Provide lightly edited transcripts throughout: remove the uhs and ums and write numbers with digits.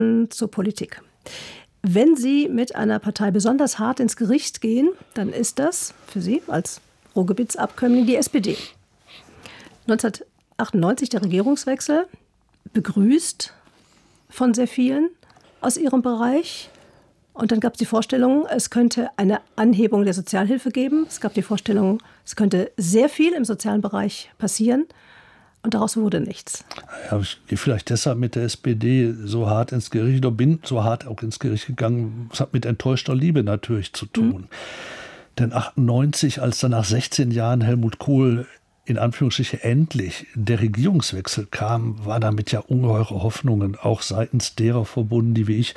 zur Politik. Wenn Sie mit einer Partei besonders hart ins Gericht gehen, dann ist das für Sie als Ruhrgebietsabkömmling die SPD. 1998 der Regierungswechsel, begrüßt von sehr vielen aus Ihrem Bereich. Und dann gab es die Vorstellung, es könnte eine Anhebung der Sozialhilfe geben. Es gab die Vorstellung, es könnte sehr viel im sozialen Bereich passieren. Und daraus wurde nichts. Ja, ich gehe vielleicht deshalb mit der SPD so hart ins Gericht oder bin so hart auch ins Gericht gegangen. Das hat mit enttäuschter Liebe natürlich zu tun. Denn 98, als dann nach 16 Jahren Helmut Kohl in Anführungsstrichen endlich der Regierungswechsel kam, war damit ja ungeheure Hoffnungen auch seitens derer verbunden, die wie ich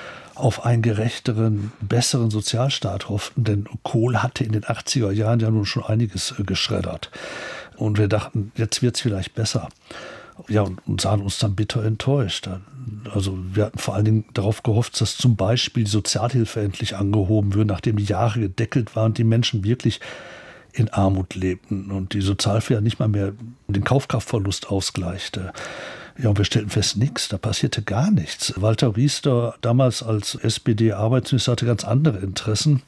auf einen gerechteren, besseren Sozialstaat hofften. Denn Kohl hatte in den 80er Jahren ja nun schon einiges geschreddert. Und wir dachten, jetzt wird es vielleicht besser. Ja, und sahen uns dann bitter enttäuscht. Also wir hatten vor allen Dingen darauf gehofft, dass zum Beispiel die Sozialhilfe endlich angehoben wird, nachdem die Jahre gedeckelt waren und die Menschen wirklich in Armut lebten und die Sozialhilfe ja nicht mal mehr den Kaufkraftverlust ausgleichte. Ja, und wir stellten fest, nichts, da passierte gar nichts. Walter Riester, damals als SPD-Arbeitsminister, hatte ganz andere Interessen.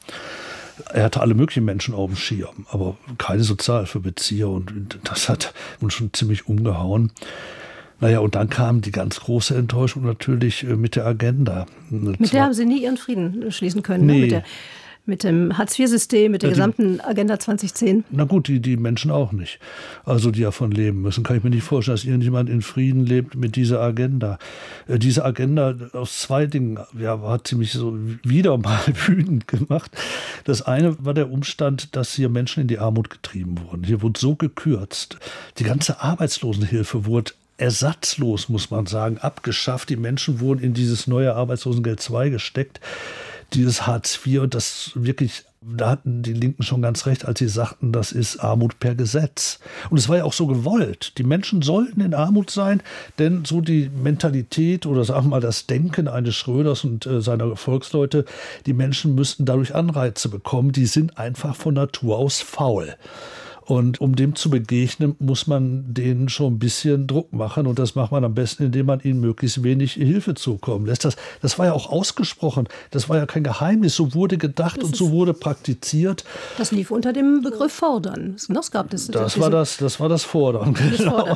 Er hatte alle möglichen Menschen auf dem Schirm, aber keine Sozialhilfebezieher und das hat uns schon ziemlich umgehauen. Naja, und dann kam die ganz große Enttäuschung natürlich mit der Agenda. Mit der haben Sie nie Ihren Frieden schließen können, nee. Ne? Mit dem Hartz-IV-System, mit der gesamten Agenda 2010? Na gut, die Menschen auch nicht. Also die davon leben müssen. Kann ich mir nicht vorstellen, dass irgendjemand in Frieden lebt mit dieser Agenda. Diese Agenda aus zwei Dingen hat ziemlich so wieder mal wütend gemacht. Das eine war der Umstand, dass hier Menschen in die Armut getrieben wurden. Hier wurde so gekürzt. Die ganze Arbeitslosenhilfe wurde ersatzlos, muss man sagen, abgeschafft. Die Menschen wurden in dieses neue Arbeitslosengeld II gesteckt. Dieses Hartz IV, das wirklich, da hatten die Linken schon ganz recht, als sie sagten, das ist Armut per Gesetz. Und es war ja auch so gewollt. Die Menschen sollten in Armut sein, denn so die Mentalität oder sagen wir mal das Denken eines Schröders und seiner Volksleute, die Menschen müssten dadurch Anreize bekommen. Die sind einfach von Natur aus faul. Und um dem zu begegnen, muss man denen schon ein bisschen Druck machen. Und das macht man am besten, indem man ihnen möglichst wenig Hilfe zukommen lässt. Das war ja auch ausgesprochen. Das war ja kein Geheimnis. So wurde gedacht und so wurde praktiziert. Das lief unter dem Begriff Fordern. Das gab es. Das war das Fordern. Genau.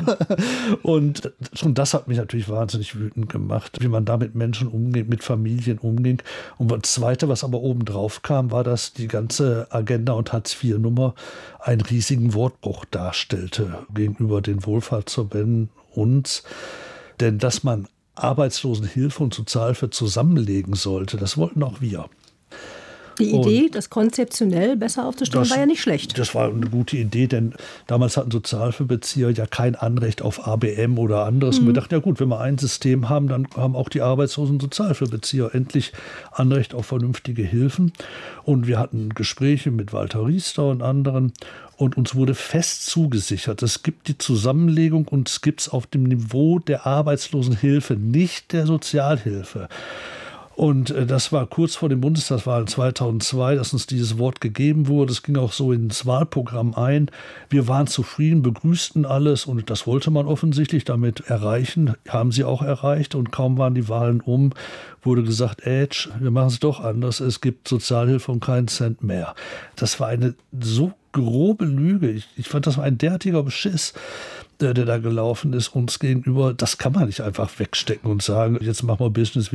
Und schon das hat mich natürlich wahnsinnig wütend gemacht, wie man da mit Menschen umgeht, mit Familien umging. Und das Zweite, was aber obendrauf kam, war, dass die ganze Agenda- und Hartz-IV-Nummer einen riesigen Wortbruch darstellte gegenüber den Wohlfahrtsverbänden uns. Denn dass man Arbeitslosenhilfe und Sozialhilfe zusammenlegen sollte, das wollten auch wir. Die Idee, das konzeptionell besser aufzustellen, war ja nicht schlecht. Das war eine gute Idee, denn damals hatten Sozialhilfebezieher ja kein Anrecht auf ABM oder anderes. Und wir dachten, ja gut, wenn wir ein System haben, dann haben auch die Arbeitslosen- und Sozialhilfebezieher endlich Anrecht auf vernünftige Hilfen. Und wir hatten Gespräche mit Walter Riester und anderen. Und uns wurde fest zugesichert, es gibt die Zusammenlegung und es gibt es auf dem Niveau der Arbeitslosenhilfe, nicht der Sozialhilfe. Und das war kurz vor den Bundestagswahlen 2002, dass uns dieses Wort gegeben wurde. Es ging auch so ins Wahlprogramm ein. Wir waren zufrieden, begrüßten alles und das wollte man offensichtlich damit erreichen. Haben sie auch erreicht und kaum waren die Wahlen um, wurde gesagt, wir machen es doch anders. Es gibt Sozialhilfe und keinen Cent mehr. Das war eine so grobe Lüge. Ich fand, das war ein derartiger Beschiss, der da gelaufen ist uns gegenüber. Das kann man nicht einfach wegstecken und sagen, jetzt machen wir Business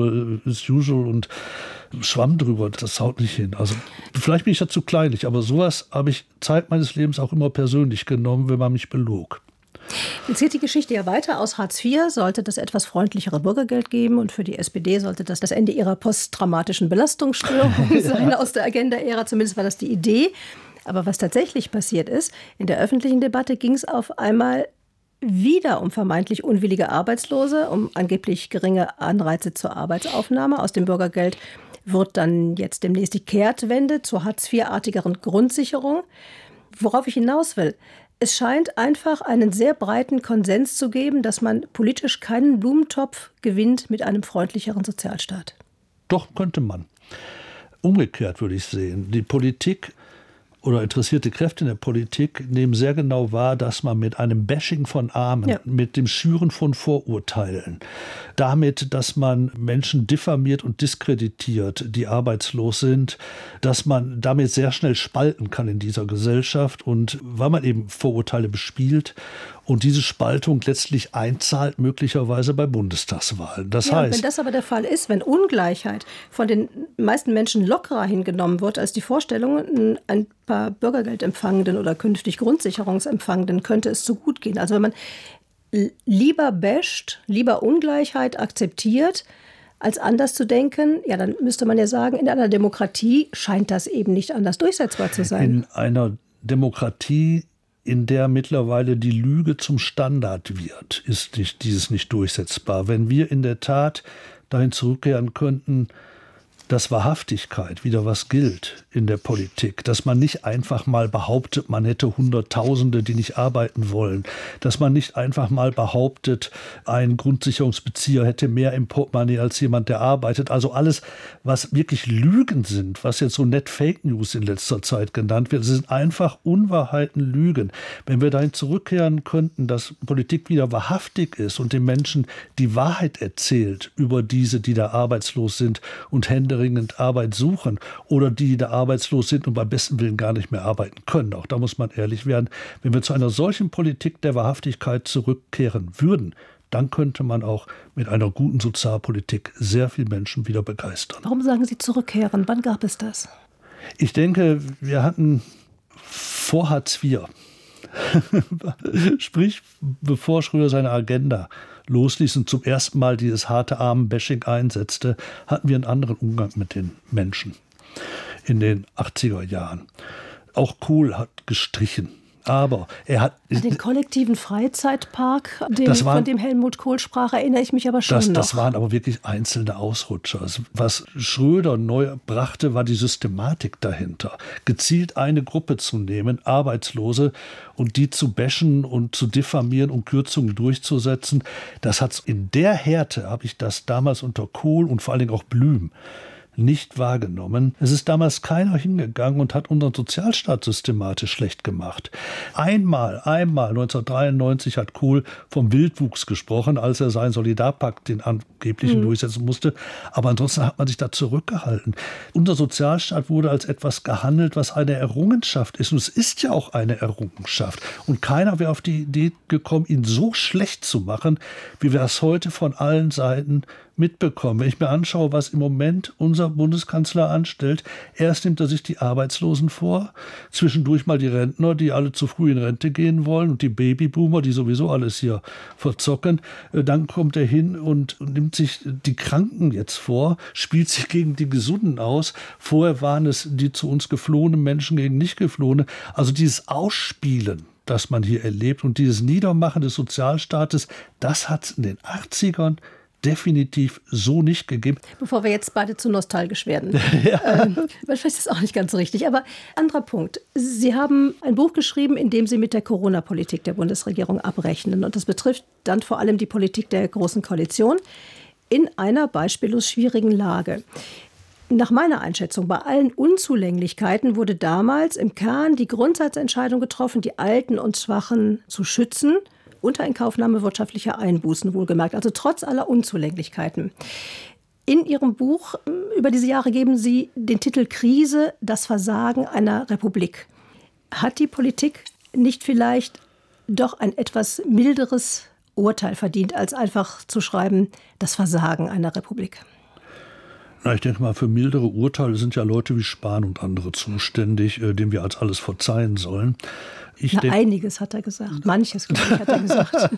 as usual und Schwamm drüber. Das haut nicht hin. Also vielleicht bin ich dazu kleinlich, aber sowas habe ich Zeit meines Lebens auch immer persönlich genommen, wenn man mich belog. Jetzt geht die Geschichte ja weiter. Aus Hartz IV sollte das etwas freundlichere Bürgergeld geben und für die SPD sollte das Ende ihrer posttraumatischen Belastungsstörung sein aus der Agenda-Ära. Zumindest war das die Idee. Aber was tatsächlich passiert ist, in der öffentlichen Debatte ging es auf einmal wieder um vermeintlich unwillige Arbeitslose, um angeblich geringe Anreize zur Arbeitsaufnahme. Aus dem Bürgergeld wird dann jetzt demnächst die Kehrtwende zur Hartz-IV-artigeren Grundsicherung. Worauf ich hinaus will, es scheint einfach einen sehr breiten Konsens zu geben, dass man politisch keinen Blumentopf gewinnt mit einem freundlicheren Sozialstaat. Doch, könnte man. Umgekehrt würde ich sehen. Die Politik oder interessierte Kräfte in der Politik nehmen sehr genau wahr, dass man mit einem Bashing von Armen, mit dem Schüren von Vorurteilen, damit, dass man Menschen diffamiert und diskreditiert, die arbeitslos sind, dass man damit sehr schnell spalten kann in dieser Gesellschaft und weil man eben Vorurteile bespielt und diese Spaltung letztlich einzahlt, möglicherweise bei Bundestagswahlen. Das heißt, wenn das aber der Fall ist, wenn Ungleichheit von den meisten Menschen lockerer hingenommen wird als die Vorstellung, ein paar Bürgergeldempfangenden oder künftig Grundsicherungsempfangenden könnte es so gut gehen. Also wenn man lieber basht, lieber Ungleichheit akzeptiert, als anders zu denken, ja, dann müsste man ja sagen, in einer Demokratie scheint das eben nicht anders durchsetzbar zu sein. In einer Demokratie, in der mittlerweile die Lüge zum Standard wird, ist dieses nicht durchsetzbar. Wenn wir in der Tat dahin zurückkehren könnten, dass Wahrhaftigkeit wieder was gilt in der Politik, dass man nicht einfach mal behauptet, man hätte Hunderttausende, die nicht arbeiten wollen, dass man nicht einfach mal behauptet, ein Grundsicherungsbezieher hätte mehr im Portemonnaie als jemand, der arbeitet. Also alles, was wirklich Lügen sind, was jetzt so nett Fake News in letzter Zeit genannt wird, sind einfach Unwahrheiten, Lügen. Wenn wir dahin zurückkehren könnten, dass Politik wieder wahrhaftig ist und den Menschen die Wahrheit erzählt über diese, die da arbeitslos sind und händeringend Arbeit suchen oder die da arbeitslos sind und beim besten Willen gar nicht mehr arbeiten können. Auch da muss man ehrlich werden. Wenn wir zu einer solchen Politik der Wahrhaftigkeit zurückkehren würden, dann könnte man auch mit einer guten Sozialpolitik sehr viele Menschen wieder begeistern. Warum sagen Sie zurückkehren? Wann gab es das? Ich denke, wir hatten vor Hartz IV, sprich bevor Schröder seine Agenda losließ und zum ersten Mal dieses harte Armen-Bashing einsetzte, hatten wir einen anderen Umgang mit den Menschen in den 80er Jahren. Auch Kohl hat gestrichen. Aber er hat... Den kollektiven Freizeitpark, von dem Helmut Kohl sprach, erinnere ich mich aber schon noch. Das waren aber wirklich einzelne Ausrutscher. Was Schröder neu brachte, war die Systematik dahinter. Gezielt eine Gruppe zu nehmen, Arbeitslose, und die zu bashen und zu diffamieren und Kürzungen durchzusetzen. Das hat's in der Härte, habe ich das damals unter Kohl und vor allen Dingen auch Blüm nicht wahrgenommen. Es ist damals keiner hingegangen und hat unseren Sozialstaat systematisch schlecht gemacht. Einmal, 1993 hat Kohl vom Wildwuchs gesprochen, als er seinen Solidarpakt, den angeblichen, durchsetzen musste. Aber ansonsten hat man sich da zurückgehalten. Unser Sozialstaat wurde als etwas gehandelt, was eine Errungenschaft ist. Und es ist ja auch eine Errungenschaft. Und keiner wäre auf die Idee gekommen, ihn so schlecht zu machen, wie wir das heute von allen Seiten mitbekommen. Wenn ich mir anschaue, was im Moment unser Bundeskanzler anstellt, erst nimmt er sich die Arbeitslosen vor, zwischendurch mal die Rentner, die alle zu früh in Rente gehen wollen und die Babyboomer, die sowieso alles hier verzocken. Dann kommt er hin und nimmt sich die Kranken jetzt vor, spielt sich gegen die Gesunden aus. Vorher waren es die zu uns geflohenen Menschen gegen nicht geflohene. Also dieses Ausspielen, das man hier erlebt und dieses Niedermachen des Sozialstaates, das hat es in den 80ern definitiv so nicht gegeben. Bevor wir jetzt beide zu nostalgisch werden. Vielleicht ist das auch nicht ganz so richtig. Aber anderer Punkt. Sie haben ein Buch geschrieben, in dem Sie mit der Corona-Politik der Bundesregierung abrechnen. Und das betrifft dann vor allem die Politik der Großen Koalition in einer beispiellos schwierigen Lage. Nach meiner Einschätzung, bei allen Unzulänglichkeiten wurde damals im Kern die Grundsatzentscheidung getroffen, die Alten und Schwachen zu schützen, unter Inkaufnahme wirtschaftlicher Einbußen wohlgemerkt, also trotz aller Unzulänglichkeiten. In Ihrem Buch über diese Jahre geben Sie den Titel Krise, das Versagen einer Republik. Hat die Politik nicht vielleicht doch ein etwas milderes Urteil verdient, als einfach zu schreiben, das Versagen einer Republik? Na, ich denke mal, für mildere Urteile sind ja Leute wie Spahn und andere zuständig, denen wir als alles verzeihen sollen. Einiges hat er gesagt. Manches, glaube ich, hat er gesagt.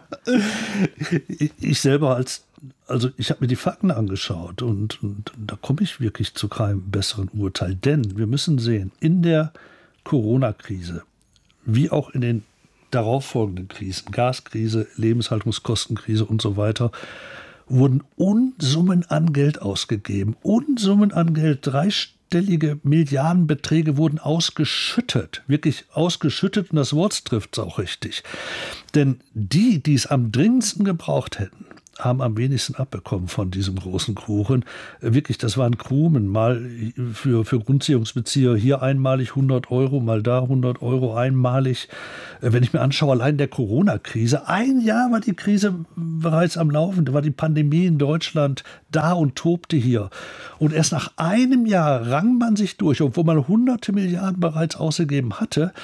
Ich selber ich habe mir die Fakten angeschaut und da komme ich wirklich zu keinem besseren Urteil. Denn wir müssen sehen, in der Corona-Krise, wie auch in den darauffolgenden Krisen, Gaskrise, Lebenshaltungskostenkrise und so weiter, wurden Unsummen an Geld ausgegeben. Unsummen an Geld, dreistellige Milliardenbeträge wurden ausgeschüttet. Wirklich ausgeschüttet, und das Wort trifft es auch richtig. Denn die es am dringendsten gebraucht hätten, haben am wenigsten abbekommen von diesem großen Kuchen. Wirklich, das waren Krumen, mal für Grundsicherungsbezieher hier einmalig 100 Euro, mal da 100 Euro einmalig. Wenn ich mir anschaue, allein der Corona-Krise, ein Jahr war die Krise bereits am Laufen, da war die Pandemie in Deutschland da und tobte hier. Und erst nach einem Jahr rang man sich durch, obwohl man hunderte Milliarden bereits ausgegeben hatte,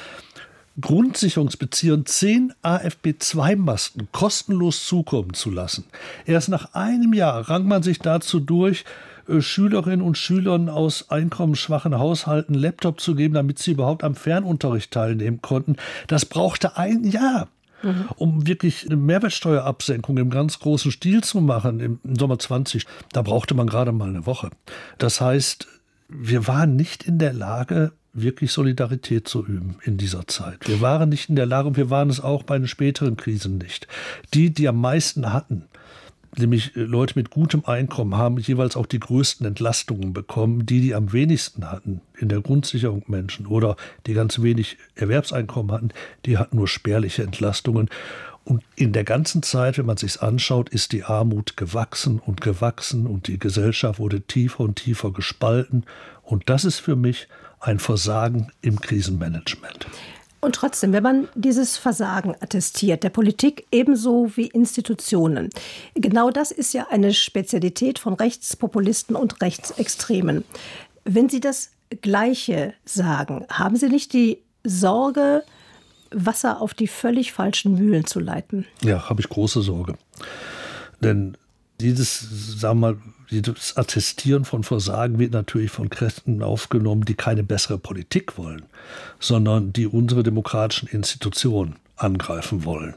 Grundsicherungsbeziehern 10 AFP2-Masten kostenlos zukommen zu lassen. Erst nach einem Jahr rang man sich dazu durch, Schülerinnen und Schülern aus einkommensschwachen Haushalten Laptop zu geben, damit sie überhaupt am Fernunterricht teilnehmen konnten. Das brauchte ein Jahr. Um wirklich eine Mehrwertsteuerabsenkung im ganz großen Stil zu machen im Sommer 20, da brauchte man gerade mal eine Woche. Das heißt, wir waren nicht in der Lage, wirklich Solidarität zu üben in dieser Zeit. Wir waren nicht in der Lage und wir waren es auch bei den späteren Krisen nicht. Die am meisten hatten, nämlich Leute mit gutem Einkommen, haben jeweils auch die größten Entlastungen bekommen. Die am wenigsten hatten, in der Grundsicherung Menschen oder die ganz wenig Erwerbseinkommen hatten, die hatten nur spärliche Entlastungen. Und in der ganzen Zeit, wenn man sich anschaut, ist die Armut gewachsen und die Gesellschaft wurde tiefer und tiefer gespalten. Und das ist für mich ein Versagen im Krisenmanagement. Und trotzdem, wenn man dieses Versagen attestiert, der Politik ebenso wie Institutionen, genau das ist ja eine Spezialität von Rechtspopulisten und Rechtsextremen. Wenn Sie das Gleiche sagen, haben Sie nicht die Sorge, Wasser auf die völlig falschen Mühlen zu leiten? Ja, habe ich große Sorge. Denn dieses Attestieren von Versagen wird natürlich von Kräften aufgenommen, die keine bessere Politik wollen, sondern die unsere demokratischen Institutionen angreifen wollen.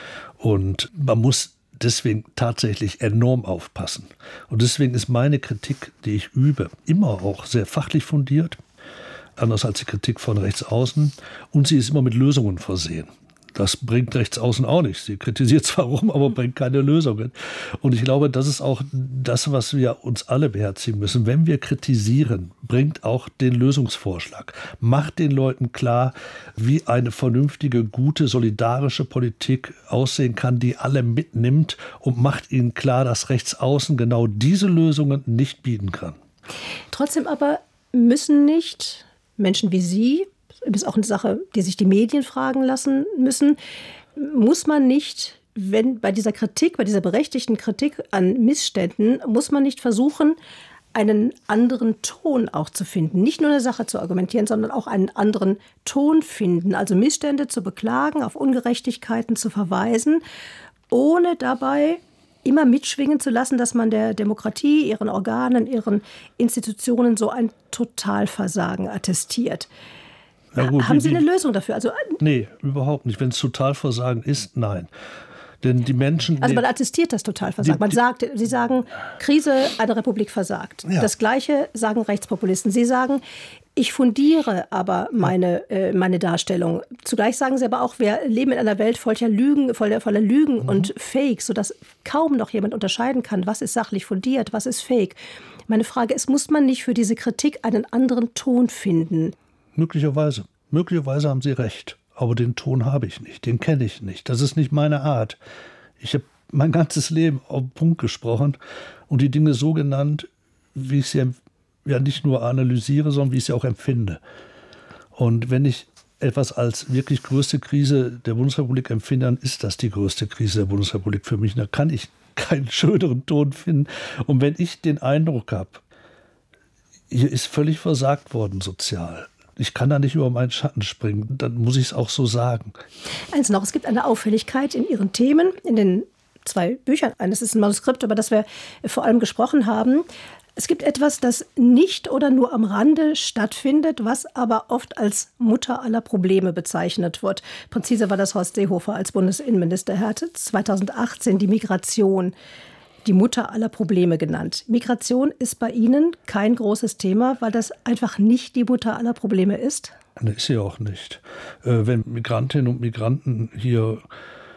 Und man muss deswegen tatsächlich enorm aufpassen. Und deswegen ist meine Kritik, die ich übe, immer auch sehr fachlich fundiert, anders als die Kritik von Rechtsaußen, und sie ist immer mit Lösungen versehen. Das bringt Rechtsaußen auch nicht. Sie kritisiert zwar rum, aber bringt keine Lösungen. Und ich glaube, das ist auch das, was wir uns alle beherzigen müssen. Wenn wir kritisieren, bringt auch den Lösungsvorschlag. Macht den Leuten klar, wie eine vernünftige, gute, solidarische Politik aussehen kann, die alle mitnimmt, und macht ihnen klar, dass Rechtsaußen genau diese Lösungen nicht bieten kann. Trotzdem aber müssen nicht Menschen wie Sie, das ist auch eine Sache, die sich die Medien fragen lassen müssen, muss man nicht, wenn bei dieser Kritik, bei dieser berechtigten Kritik an Missständen, muss man nicht versuchen, einen anderen Ton auch zu finden. Nicht nur eine Sache zu argumentieren, sondern auch einen anderen Ton finden. Also Missstände zu beklagen, auf Ungerechtigkeiten zu verweisen, ohne dabei immer mitschwingen zu lassen, dass man der Demokratie, ihren Organen, ihren Institutionen so ein Totalversagen attestiert. Ja, gut, haben Sie eine Lösung dafür? Also, nee, überhaupt nicht. Wenn es Totalversagen ist, nein. Denn die Menschen... Also man attestiert das Totalversagen. Sie sagen, Krise, eine Republik versagt. Ja. Das Gleiche sagen Rechtspopulisten. Sie sagen, ich fundiere aber meine Darstellung. Zugleich sagen Sie aber auch, wir leben in einer Welt voller Lügen und Fakes, sodass kaum noch jemand unterscheiden kann, was ist sachlich fundiert, was ist Fake. Meine Frage ist, muss man nicht für diese Kritik einen anderen Ton finden? Möglicherweise. Möglicherweise haben Sie recht. Aber den Ton habe ich nicht, den kenne ich nicht. Das ist nicht meine Art. Ich habe mein ganzes Leben auf den Punkt gesprochen und die Dinge so genannt, wie ich sie ja nicht nur analysiere, sondern wie ich sie auch empfinde. Und wenn ich etwas als wirklich größte Krise der Bundesrepublik empfinde, dann ist das die größte Krise der Bundesrepublik für mich. Da kann ich keinen schöneren Ton finden. Und wenn ich den Eindruck habe, hier ist völlig versagt worden sozial, ich kann da nicht über meinen Schatten springen, dann muss ich es auch so sagen. Eins noch, es gibt eine Auffälligkeit in Ihren Themen, in den 2 Büchern. Eines ist ein Manuskript, über das wir vor allem gesprochen haben. Es gibt etwas, das nicht oder nur am Rande stattfindet, was aber oft als Mutter aller Probleme bezeichnet wird. Präzise war das Horst Seehofer als Bundesinnenminister. Er hatte 2018 die Migration, die Mutter aller Probleme genannt. Migration ist bei Ihnen kein großes Thema, weil das einfach nicht die Mutter aller Probleme ist? Ne, ist sie auch nicht. Wenn Migrantinnen und Migranten hier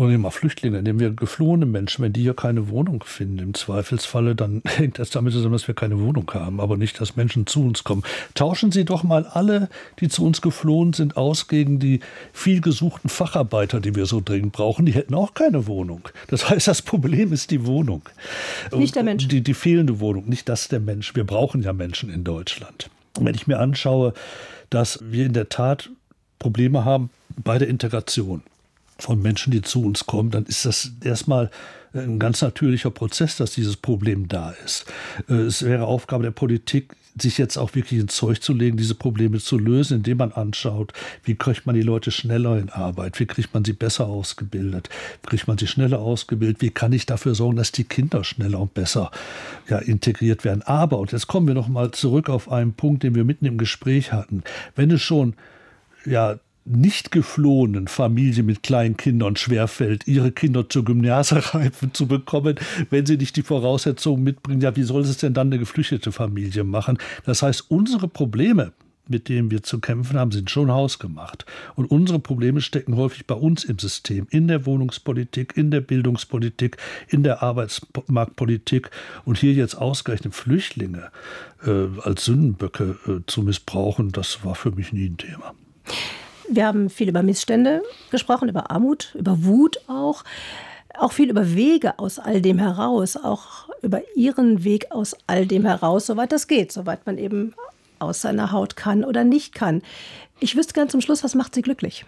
Oder nehmen wir Flüchtlinge, nehmen wir geflohene Menschen, wenn die hier keine Wohnung finden, im Zweifelsfalle, dann hängt das damit zusammen, dass wir keine Wohnung haben, aber nicht, dass Menschen zu uns kommen. Tauschen Sie doch mal alle, die zu uns geflohen sind, aus gegen die viel gesuchten Facharbeiter, die wir so dringend brauchen. Die hätten auch keine Wohnung. Das heißt, das Problem ist die Wohnung. Nicht der Mensch. Die fehlende Wohnung, nicht das der Mensch. Wir brauchen ja Menschen in Deutschland. Und wenn ich mir anschaue, dass wir in der Tat Probleme haben bei der Integration von Menschen, die zu uns kommen, dann ist das erstmal ein ganz natürlicher Prozess, dass dieses Problem da ist. Es wäre Aufgabe der Politik, sich jetzt auch wirklich ins Zeug zu legen, diese Probleme zu lösen, indem man anschaut, wie kriegt man die Leute schneller in Arbeit, wie kriegt man sie besser ausgebildet, wie kriegt man sie schneller ausgebildet, wie kann ich dafür sorgen, dass die Kinder schneller und besser integriert werden. Aber, und jetzt kommen wir noch mal zurück auf einen Punkt, den wir mitten im Gespräch hatten, wenn es schon nicht geflohenen Familien mit kleinen Kindern schwerfällt, ihre Kinder zur Gymnasialreife zu bekommen, wenn sie nicht die Voraussetzungen mitbringen, wie soll es denn dann eine geflüchtete Familie machen? Das heißt, unsere Probleme, mit denen wir zu kämpfen haben, sind schon hausgemacht. Und unsere Probleme stecken häufig bei uns im System, in der Wohnungspolitik, in der Bildungspolitik, in der Arbeitsmarktpolitik. Und hier jetzt ausgerechnet Flüchtlinge als Sündenböcke zu missbrauchen, das war für mich nie ein Thema. Wir haben viel über Missstände gesprochen, über Armut, über Wut auch viel über Wege aus all dem heraus, auch über Ihren Weg aus all dem heraus, soweit das geht, soweit man eben aus seiner Haut kann oder nicht kann. Ich wüsste ganz zum Schluss, was macht Sie glücklich?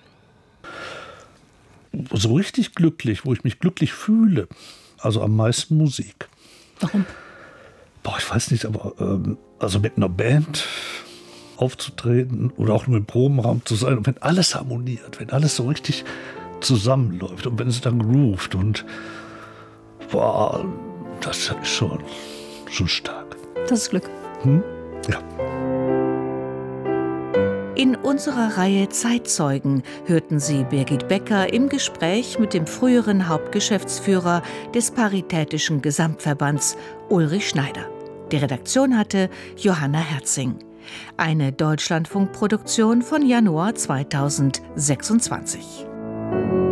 So richtig glücklich, wo ich mich glücklich fühle, also am meisten Musik. Warum? Ich weiß nicht, aber also mit einer Band aufzutreten oder auch nur im Probenraum zu sein und wenn alles harmoniert, wenn alles so richtig zusammenläuft und wenn es dann groovt und das ist schon stark. Das ist Glück. Ja. In unserer Reihe Zeitzeugen hörten Sie Birgit Becker im Gespräch mit dem früheren Hauptgeschäftsführer des Paritätischen Gesamtverbands Ulrich Schneider. Die Redaktion hatte Johanna Herzing. Eine Deutschlandfunkproduktion von Januar 2026.